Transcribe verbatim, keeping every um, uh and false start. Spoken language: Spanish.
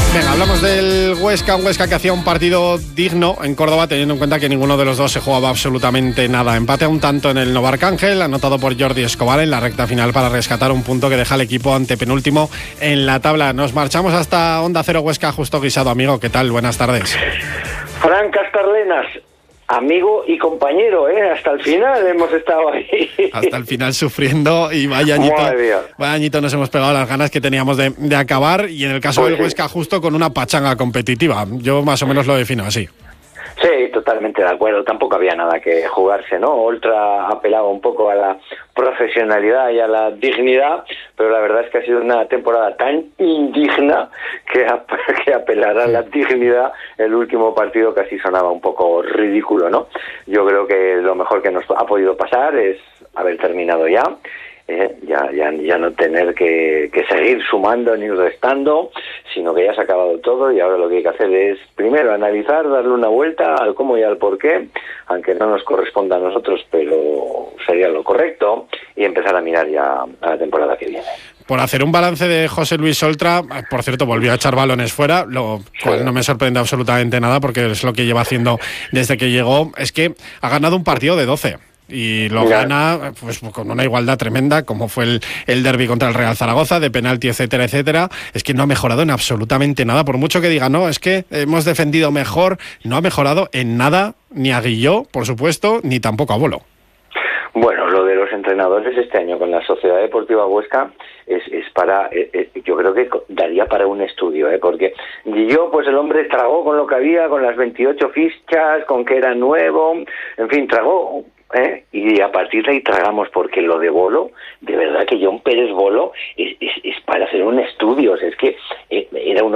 Venga, hablamos del Huesca, un Huesca que hacía un partido digno en Córdoba, teniendo en cuenta que ninguno de los dos se jugaba absolutamente nada. Empate a un tanto en el Novarcángel, anotado por Jordi Escobar en la recta final para rescatar un punto que deja al equipo antepenúltimo en la tabla. Nos marchamos hasta Onda Cero Huesca, Justo Guisado. Amigo, ¿qué tal? Buenas tardes. Fran Castarlenas, amigo y compañero, ¿eh? Hasta el final hemos estado ahí. Hasta el final sufriendo y vaya añito, vaya añito nos hemos pegado las ganas que teníamos de, de acabar, y en el caso pues del Huesca sí, justo con una pachanga competitiva. Yo más o menos lo defino así. Sí, totalmente de acuerdo. Tampoco había nada que jugarse, ¿no? Oltra apelaba un poco a la profesionalidad y a la dignidad, pero la verdad es que ha sido una temporada tan indigna que, que apelar a la dignidad, el último partido casi sonaba un poco ridículo, ¿no? Yo creo que lo mejor que nos ha podido pasar es haber terminado ya. Eh, ya, ya, ya no tener que, que seguir sumando ni restando, sino que ya se ha acabado todo, y ahora lo que hay que hacer es primero analizar, darle una vuelta al cómo y al por qué, aunque no nos corresponda a nosotros, pero sería lo correcto, y empezar a mirar ya a la temporada que viene. Por hacer un balance de José Luis Oltra, por cierto, volvió a echar balones fuera, lo cual no me sorprende absolutamente nada, porque es lo que lleva haciendo desde que llegó. Es que ha ganado un partido de doce. Y lo ya. gana pues con una igualdad tremenda, como fue el, el derbi contra el Real Zaragoza, de penalti, etcétera, etcétera. Es que no ha mejorado en absolutamente nada. Por mucho que diga, no, es que hemos defendido mejor, no ha mejorado en nada, ni a Guilló, por supuesto, ni tampoco a Bolo. Bueno, lo de los entrenadores este año con la Sociedad Deportiva Huesca es, es para, eh, eh, yo creo que daría para un estudio, ¿eh? Porque Guilló, pues el hombre tragó con lo que había, con las veintiocho fichas, con que era nuevo, en fin, tragó. ¿Eh? Y a partir de ahí tragamos, porque lo de Bolo, de verdad que John Pérez Bolo es, es, es para hacer un estudio. O sea, es que eh, era un